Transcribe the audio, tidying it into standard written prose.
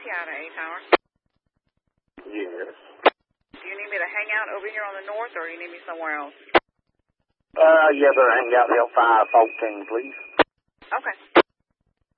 out of 8 Tower. Yes. Do you need me to hang out over here on the north, or do you need me somewhere else? Yeah, better hang out till 5:14, please. Okay.